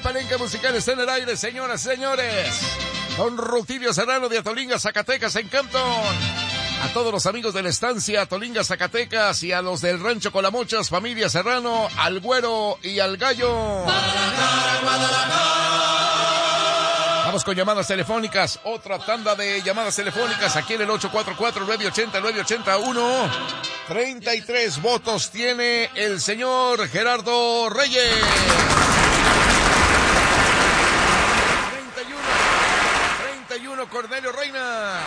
Palenque Musical está en el aire, señoras y señores. Con Rutilio Serrano de Atolinga, Zacatecas, en Campton. A todos los amigos de la estancia Atolinga, Zacatecas, y a los del Rancho Colamochas, familia Serrano, al Güero y al Gallo. Vamos con llamadas telefónicas, otra tanda de llamadas telefónicas aquí en el 844-980-981. 33 votos tiene el señor Gerardo Reyes. 31 Cornelio Reina.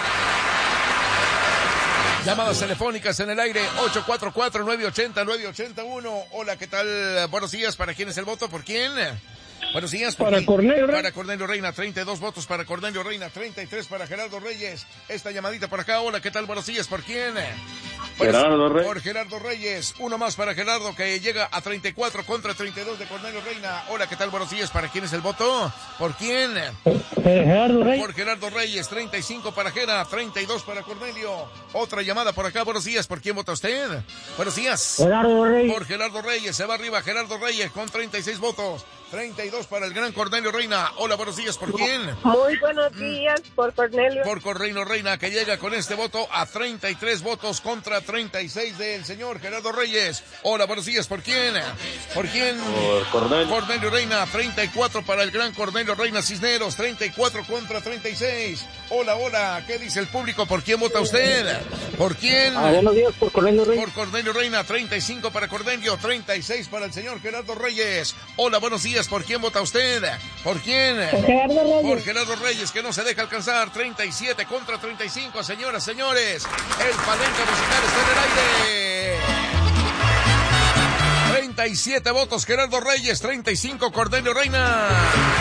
Llamadas telefónicas en el aire, 844-980-981. Hola, ¿qué tal? Buenos días, ¿para quién es el voto? ¿Por quién? Buenos días. Para Cornelio Reina. Para Cornelio Reina, 32 votos para Cornelio Reina, 33 para Gerardo Reyes. Esta llamadita por acá, hola, ¿qué tal? Buenos días, ¿por quién? Gerardo Reyes. Por Gerardo Reyes, uno más para Gerardo, que llega a 34 contra 32 de Cornelio Reina. Hola, ¿qué tal? Buenos días, ¿para quién es el voto? ¿Por quién? Gerardo Reyes. Por Gerardo Reyes, 35 para Gera, 32 para Cornelio. Otra llamada por acá, buenos días, ¿por quién vota usted? Buenos días. Gerardo Reyes. Por Gerardo Reyes, se va arriba Gerardo Reyes con 36 votos. 32 para el gran Cornelio Reina. Hola, buenos días, ¿por quién? Muy buenos días, por Cornelio. Por Cornelio Reina, que llega con este voto a 33 votos contra 36 del señor Gerardo Reyes. Hola, buenos días, ¿por quién? ¿Por quién? Por Cornelio. Cornelio Reina, 34 para el gran Cornelio Reina Cisneros, 34 contra 36. Hola, hola, ¿qué dice el público? ¿Por quién vota usted? ¿Por quién? Buenos días, por Cornelio Reina. Por Cornelio Reina, 35 para Cornelio, 36 para el señor Gerardo Reyes. Hola, buenos días, ¿por quién vota usted? ¿Por quién? Por Gerardo Reyes. Por Gerardo Reyes, que no se deja alcanzar, 37 contra 35, señoras, señores. El Palenque Musical está en el aire. 37 votos Gerardo Reyes, 35 Cornelio Reina.